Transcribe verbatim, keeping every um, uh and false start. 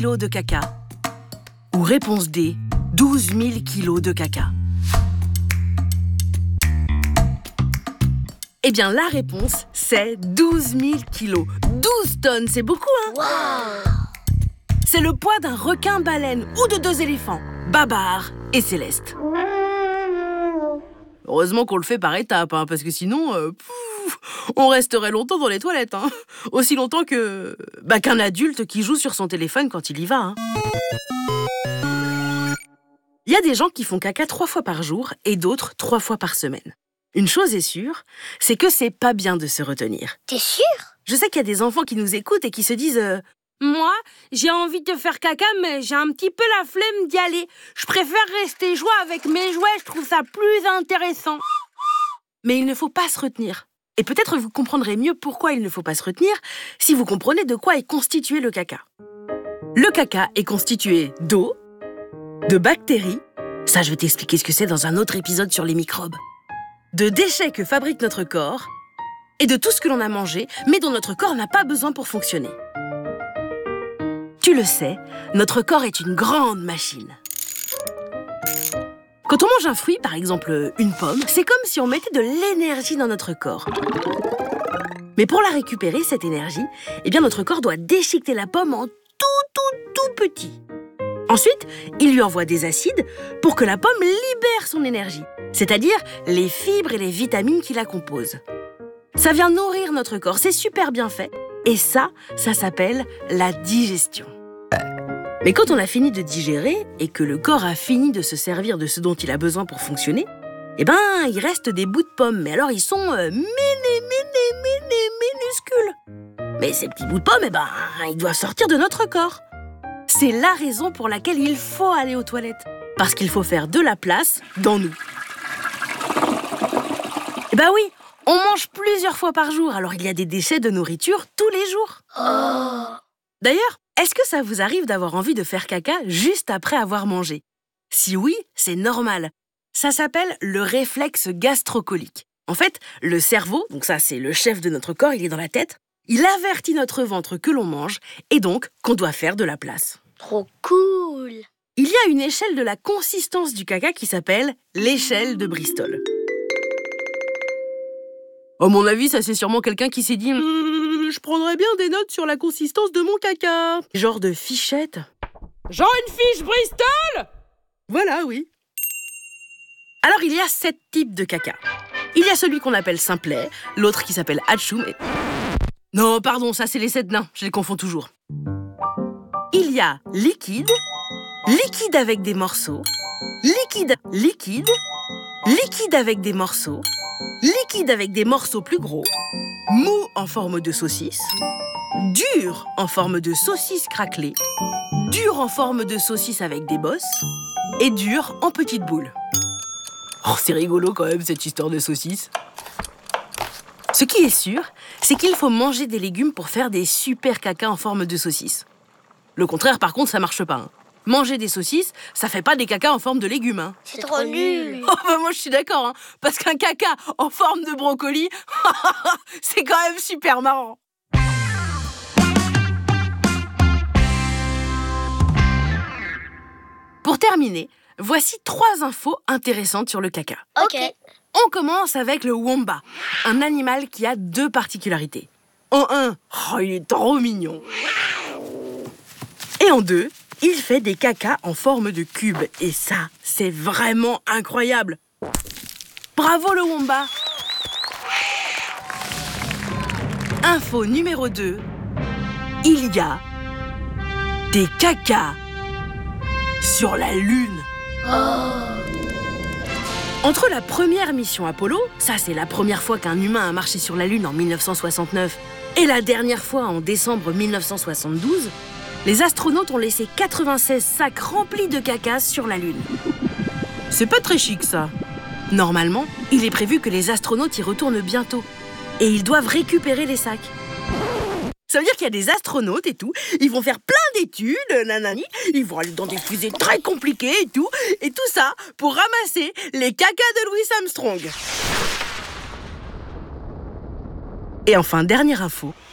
kilos de caca? Ou réponse D, douze mille kilos de caca? Eh bien, la réponse, c'est douze mille kilos. douze tonnes, c'est beaucoup, hein? Wow! C'est le poids d'un requin-baleine ou de deux éléphants, Babar et Céleste. Heureusement qu'on le fait par étapes, hein, parce que sinon, euh, pouf, on resterait longtemps dans les toilettes. Hein. Aussi longtemps que bah, qu'un adulte qui joue sur son téléphone quand il y va. Hein. Il y a des gens qui font caca trois fois par jour et d'autres trois fois par semaine. Une chose est sûre, c'est que c'est pas bien de se retenir. T'es sûr? Je sais qu'il y a des enfants qui nous écoutent et qui se disent euh, « Moi, j'ai envie de faire caca, mais j'ai un petit peu la flemme d'y aller. Je préfère rester jouer avec mes jouets, je trouve ça plus intéressant. » Mais il ne faut pas se retenir. Et peut-être vous comprendrez mieux pourquoi il ne faut pas se retenir si vous comprenez de quoi est constitué le caca. Le caca est constitué d'eau, de bactéries, ça je vais t'expliquer ce que c'est dans un autre épisode sur les microbes, de déchets que fabrique notre corps et de tout ce que l'on a mangé, mais dont notre corps n'a pas besoin pour fonctionner. Tu le sais, notre corps est une grande machine. Quand on mange un fruit, par exemple une pomme, c'est comme si on mettait de l'énergie dans notre corps. Mais pour la récupérer, cette énergie, eh bien notre corps doit déchiqueter la pomme en tout, tout, tout petit. Ensuite, il lui envoie des acides pour que la pomme libère son énergie, c'est-à-dire les fibres et les vitamines qui la composent. Ça vient nourrir notre corps, c'est super bien fait. Et ça, ça s'appelle la digestion. Mais quand on a fini de digérer et que le corps a fini de se servir de ce dont il a besoin pour fonctionner, eh ben, il reste des bouts de pommes, mais alors ils sont euh, mini, mini, mini, minuscules. Mais ces petits bouts de pommes, eh ben, ils doivent sortir de notre corps. C'est la raison pour laquelle il faut aller aux toilettes. Parce qu'il faut faire de la place dans nous. Eh ben oui, on mange plusieurs fois par jour, alors il y a des déchets de nourriture tous les jours. Oh. D'ailleurs, est-ce que ça vous arrive d'avoir envie de faire caca juste après avoir mangé? Si oui, c'est normal. Ça s'appelle le réflexe gastrocolique. En fait, le cerveau, donc ça c'est le chef de notre corps, il est dans la tête, il avertit notre ventre que l'on mange et donc qu'on doit faire de la place. Trop cool! Il y a une échelle de la consistance du caca qui s'appelle l'échelle de Bristol. À mon avis, ça c'est sûrement quelqu'un qui s'est dit mmm, « Je prendrais bien des notes sur la consistance de mon caca. » Genre de fichette. Genre une fiche Bristol? Voilà, oui. Alors, il y a sept types de caca. Il y a celui qu'on appelle simplet, l'autre qui s'appelle Hatchoum et... Non, pardon, ça c'est les sept nains, je les confonds toujours. Il y a liquide, liquide avec des morceaux, liquide, liquide, liquide avec des morceaux, liquide avec des morceaux plus gros, mou en forme de saucisse, dur en forme de saucisse craquelée, dur en forme de saucisse avec des bosses et dur en petites boules. Oh, c'est rigolo quand même cette histoire de saucisse. Ce qui est sûr, c'est qu'il faut manger des légumes pour faire des super caca en forme de saucisse. Le contraire, par contre, ça marche pas. Hein. Manger des saucisses, ça fait pas des cacas en forme de légumes. Hein. C'est trop nul. Oh, bah moi, je suis d'accord, hein, parce qu'un caca en forme de brocoli, c'est quand même super marrant. Pour terminer, voici trois infos intéressantes sur le caca. Ok. On commence avec le wombat, un animal qui a deux particularités. En un, oh, il est trop mignon. Et en deux, il fait des cacas en forme de cube. Et ça, c'est vraiment incroyable. Bravo le wombat. Info numéro deux. Il y a des cacas sur la Lune. Oh. Entre la première mission Apollo, ça c'est la première fois qu'un humain a marché sur la Lune en mille neuf cent soixante-neuf, et la dernière fois en décembre mille neuf cent soixante-douze, les astronautes ont laissé quatre-vingt-seize sacs remplis de caca sur la Lune. C'est pas très chic ça. Normalement, il est prévu que les astronautes y retournent bientôt, et ils doivent récupérer les sacs. Ça veut dire qu'il y a des astronautes et tout, ils vont faire plein d'études, nanani, ils vont aller dans des fusées très compliquées et tout, et tout ça pour ramasser les cacas de Louis Armstrong. Et enfin, dernière info,